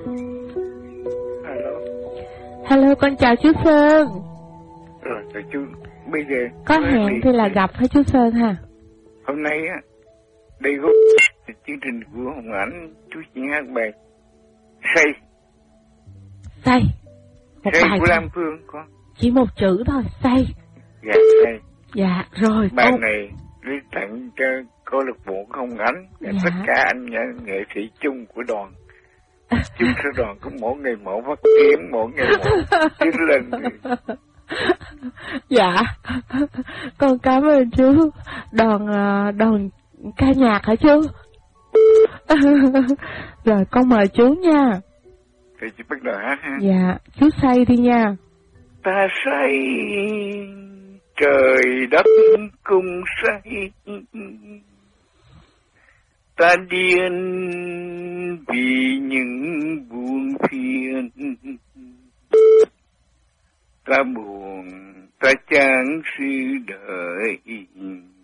Alo. Hello, con chào chú Sơn. Rồi, chú bây giờ có hẹn thì là gặp hả chú Sơn ha? Hôm nay á, đây có chương trình của Hồng Ảnh, chú chỉ hát bài Say. Một Say bài của thôi. Lam Phương con. Chỉ một chữ thôi, say. Dạ, Say. Dạ, rồi. Bài này lấy tặng cho câu lạc bộ Hồng Ảnh và tất cả anh nghệ sĩ chung của đoàn. Chung theo đoàn cũng mỗi ngày một phát triển, mỗi ngày một tiến lên. Dạ, con cảm ơn chú. Đoàn ca nhạc hả chú? Rồi con mời chú nha. Thì chú bắt đầu hát ha. Dạ, chú say đi nha. Ta say, trời đất cùng say, ta điên vì những buồn phiền, ta buồn, ta chán sự đời,